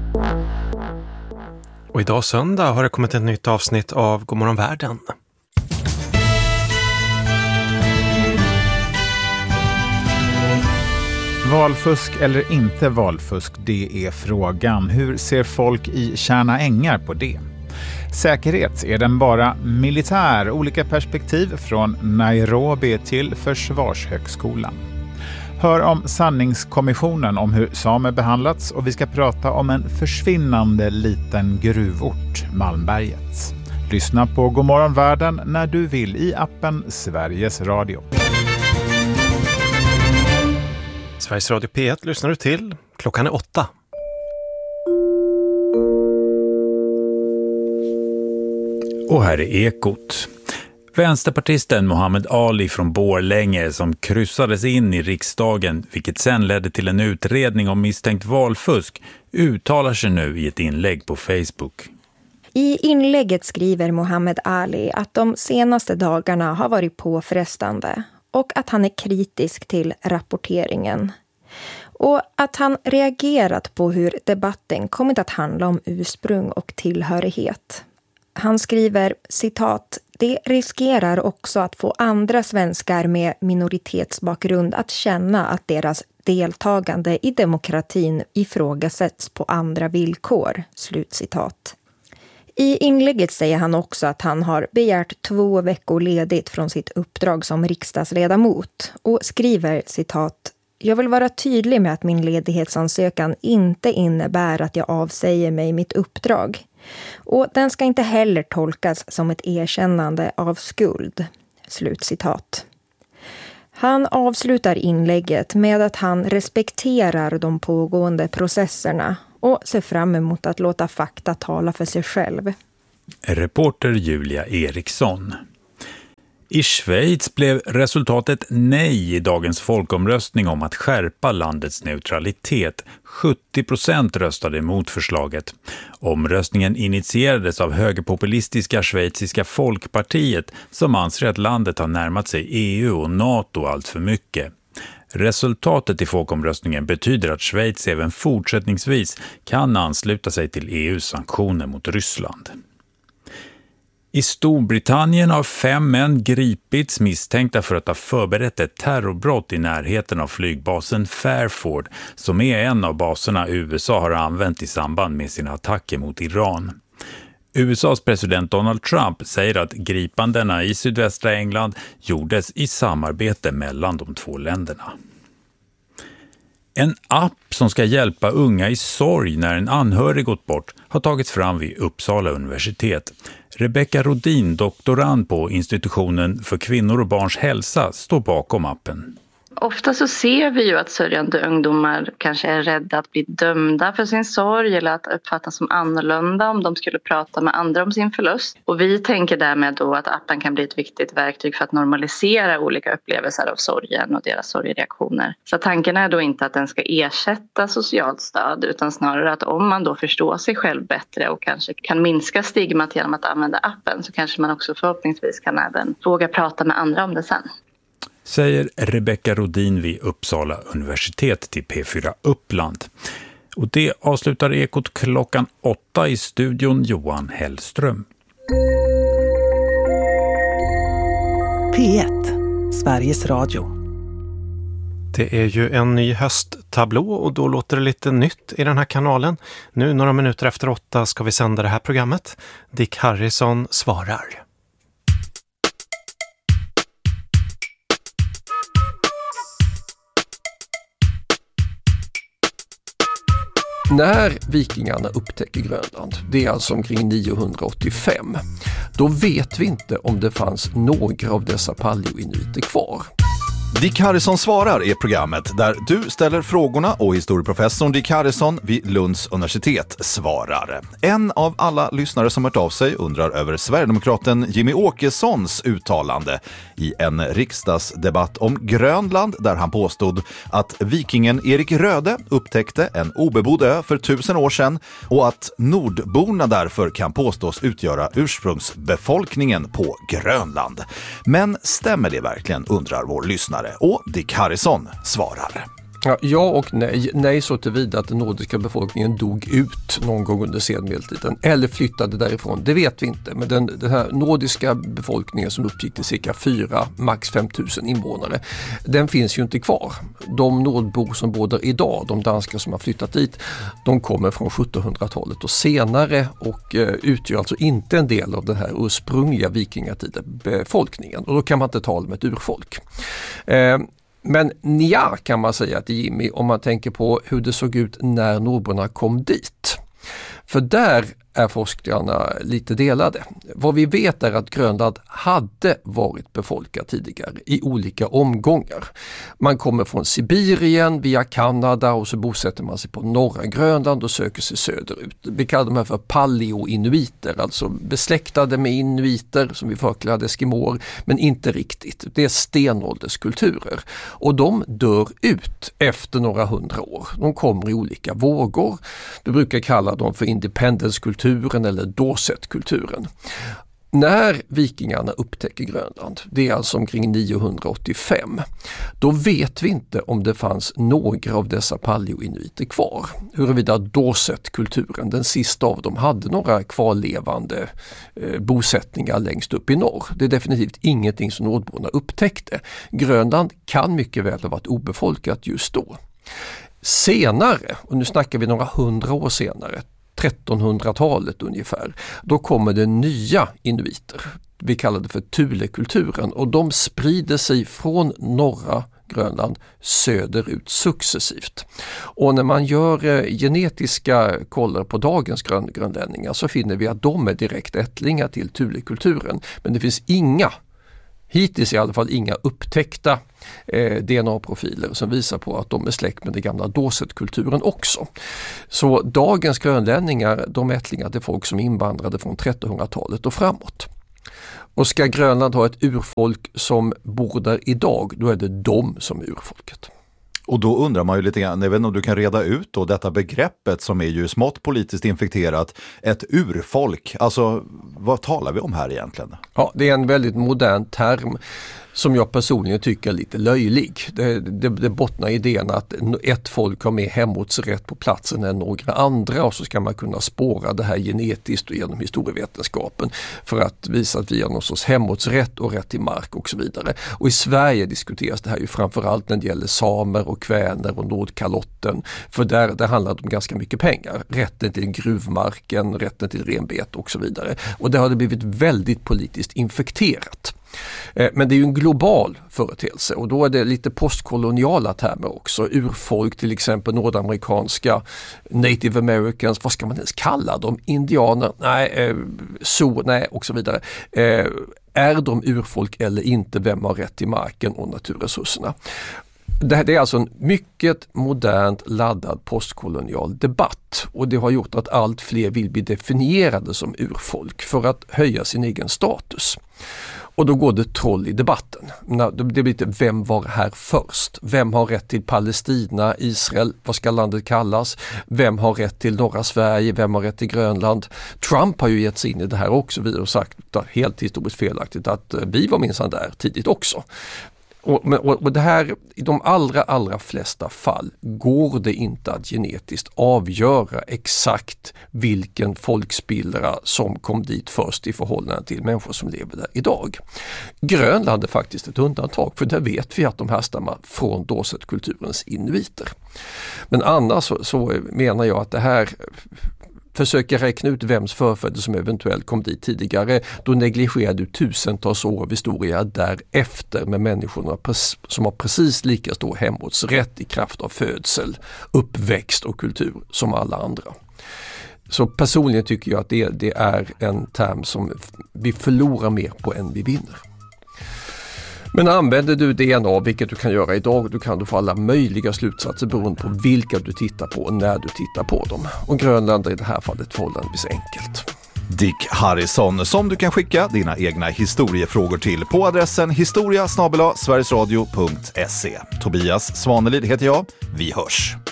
Och idag söndag har det kommit ett nytt avsnitt av God morgon världen. Valfusk eller inte valfusk, det är frågan. Hur ser folk i Tjärna ängar på det? Säkerhet, är den bara militär? Olika perspektiv från Nairobi till Försvarshögskolan. Hör om sanningskommissionen om hur samer behandlats och vi ska prata om en försvinnande liten gruvort, Malmberget. Lyssna på God morgon världen när du vill i appen Sveriges Radio. Sveriges Radio P1 lyssnar du till. Klockan är 8. Och här är Ekot. Vänsterpartisten Mohammed Ali från Borlänge som kryssades in i riksdagen, vilket sen ledde till en utredning om misstänkt valfusk, uttalar sig nu i ett inlägg på Facebook. I inlägget skriver Mohammed Ali att de senaste dagarna har varit påfrestande och att han är kritisk till rapporteringen. Och att han reagerat på hur debatten kommit att handla om ursprung och tillhörighet. Han skriver, citat, det riskerar också att få andra svenskar med minoritetsbakgrund att känna att deras deltagande i demokratin ifrågasätts på andra villkor, slutcitat. I inlägget säger han också att han har begärt 2 veckor ledigt från sitt uppdrag som riksdagsledamot och skriver, citat, jag vill vara tydlig med att min ledighetsansökan inte innebär att jag avsäger mig mitt uppdrag. Och den ska inte heller tolkas som ett erkännande av skuld. Slutcitat. Han avslutar inlägget med att han respekterar de pågående processerna och ser fram emot att låta fakta tala för sig själv. Reporter Julia Eriksson. I Schweiz blev resultatet nej i dagens folkomröstning om att skärpa landets neutralitet. 70% röstade emot förslaget. Omröstningen initierades av högerpopulistiska schweiziska folkpartiet som anser att landet har närmat sig EU och NATO allt för mycket. Resultatet i folkomröstningen betyder att Schweiz även fortsättningsvis kan ansluta sig till EUs sanktioner mot Ryssland. I Storbritannien har 5 män gripits misstänkta för att ha förberett ett terrorbrott i närheten av flygbasen Fairford, som är en av baserna USA har använt i samband med sina attacker mot Iran. USAs president Donald Trump säger att gripandena i sydvästra England gjordes i samarbete mellan de 2 länderna. En app som ska hjälpa unga i sorg när en anhörig gått bort har tagits fram vid Uppsala universitet. Rebecca Rodin, doktorand på institutionen för kvinnor och barns hälsa, står bakom appen. Ofta så ser vi ju att sörjande ungdomar kanske är rädda att bli dömda för sin sorg eller att uppfattas som annorlunda om de skulle prata med andra om sin förlust. Och vi tänker därmed då att appen kan bli ett viktigt verktyg för att normalisera olika upplevelser av sorgen och deras sorgreaktioner. Så tanken är då inte att den ska ersätta socialt stöd utan snarare att om man då förstår sig själv bättre och kanske kan minska stigmat genom att använda appen så kanske man också förhoppningsvis kan även våga prata med andra om det sen. Säger Rebecca Rodin vid Uppsala universitet till P4 Uppland. Och det avslutar Ekot klockan 8 i studion Johan Hellström. P1, Sveriges Radio. Det är ju en ny hösttablå och då låter det lite nytt i den här kanalen. Nu några minuter efter 8 ska vi sända det här programmet. Dick Harrison svarar. När vikingarna upptäcker Grönland, det är alltså omkring 985, då vet vi inte om det fanns några av dessa paleoinuiter kvar. Dick Harrison svarar är programmet där du ställer frågorna och historieprofessorn Dick Harrison vid Lunds universitet svarar. En av alla lyssnare som hört av sig undrar över Sverigedemokraten Jimmy Åkessons uttalande i en riksdagsdebatt om Grönland där han påstod att vikingen Erik Röde upptäckte en obebodd ö för 1000 år sedan och att nordborna därför kan påstås utgöra ursprungsbefolkningen på Grönland. Men stämmer det verkligen, undrar vår lyssnare? Och Dick Harrison svarar. Ja och nej. Nej så tillvida att den nordiska befolkningen dog ut någon gång under senmedeltiden eller flyttade därifrån. Det vet vi inte. Men den här nordiska befolkningen som uppgick till cirka 4, max 5 000 invånare, den finns ju inte kvar. De nordbor som bor där idag, de danskar som har flyttat dit, de kommer från 1700-talet och senare och utgör alltså inte en del av den här ursprungliga vikingatida befolkningen. Och då kan man inte tala om ett urfolk. Men nja kan man säga till Jimmy om man tänker på hur det såg ut när norrborna kom dit. För där är forskarna lite delade. Vad vi vet är att Grönland hade varit befolkat tidigare i olika omgångar. Man kommer från Sibirien via Kanada och så bosätter man sig på norra Grönland och söker sig söderut. Vi kallar dem här för paleoinuiter, alltså besläktade med inuiter som vi förklarade eskimor, men inte riktigt. Det är stenålderskulturer och de dör ut efter några 100 år. De kommer i olika vågor. Vi brukar kalla dem för independence-kulturen eller Dorset-kulturen. När vikingarna upptäcker Grönland, det är alltså omkring 985, då vet vi inte om det fanns några av dessa paleoinuiter kvar. Huruvida Dorset-kulturen, den sista av dem, hade några kvarlevande bosättningar längst upp i norr. Det är definitivt ingenting som nordborna upptäckte. Grönland kan mycket väl ha varit obefolkat just då. Senare, och nu snackar vi några 100 år senare, 1300-talet ungefär, då kommer det nya inuiter. Vi kallar det för Thule-kulturen och de sprider sig från norra Grönland söderut successivt. Och när man gör genetiska kollar på dagens grönlänningar så finner vi att de är direkt ättlingar till Thule-kulturen. Men det finns hittills i alla fall inga upptäckta DNA-profiler som visar på att de är släkt med den gamla Dorset-kulturen också. Så dagens grönlänningar, de är ättlingar till folk som invandrade från 1300-talet och framåt. Och ska Grönland ha ett urfolk som bor där idag, då är det de som är urfolket. Och då undrar man ju lite grann, jag vet inte om du kan reda ut då detta begreppet som är ju smått politiskt infekterat, ett urfolk. Alltså vad talar vi om här egentligen? Ja, det är en väldigt modern term som jag personligen tycker är lite löjlig. Det bottnar i idén att ett folk har mer hemortsrätt på platsen än några andra och så ska man kunna spåra det här genetiskt och genom historievetenskapen för att visa att vi har någon sorts hemortsrätt och rätt till mark och så vidare. Och i Sverige diskuteras det här ju framförallt när det gäller samer och kväner och Nordkalotten, för där handlar det om ganska mycket pengar. Rätten till gruvmarken, rätten till renbete och så vidare. Och där har det blivit väldigt politiskt infekterat. Men det är ju en global företeelse och då är det lite postkoloniala termer också. Urfolk, till exempel nordamerikanska, native americans, vad ska man ens kalla dem? Indianer? Nej, nej och så vidare. Är de urfolk eller inte? Vem har rätt till marken och naturresurserna? Det är alltså en mycket modernt laddad postkolonial debatt och det har gjort att allt fler vill bli definierade som urfolk för att höja sin egen status. Och då går det troll i debatten. Det blir lite, vem var här först? Vem har rätt till Palestina, Israel? Vad ska landet kallas? Vem har rätt till norra Sverige? Vem har rätt till Grönland? Trump har ju gett sig in i det här också och sagt helt historiskt felaktigt att vi var minsann där tidigt också. Och det här, i de allra flesta fall går det inte att genetiskt avgöra exakt vilken folkspillra som kom dit först i förhållande till människor som lever där idag. Grönland är faktiskt ett undantag, för där vet vi att de härstammar från Dorset-kulturens inuiter. Men annars så menar jag att det här försöker räkna ut vems förfäder som eventuellt kom dit tidigare, då negligerar du tusentals år av historia därefter med människorna som har precis lika stor hemortsrätt i kraft av födsel, uppväxt och kultur som alla andra. Så personligen tycker jag att det är en term som vi förlorar mer på än vi vinner. Men använder du DNA, vilket du kan göra idag, då kan du få alla möjliga slutsatser beroende på vilka du tittar på och när du tittar på dem. Och Grönland är i det här fallet förhållandevis enkelt. Dick Harrison, som du kan skicka dina egna historiefrågor till på adressen historia@sverigesradio.se. Tobias Svanelid heter jag. Vi hörs.